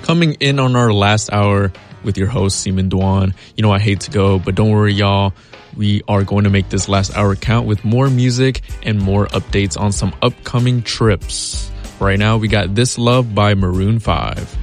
Coming in on our last hour with your host, Seaman Dwan. You know, I hate to go, but don't worry, y'all. We are going to make this last hour count with more music and more updates on some upcoming trips. Right now, we got This Love by Maroon 5.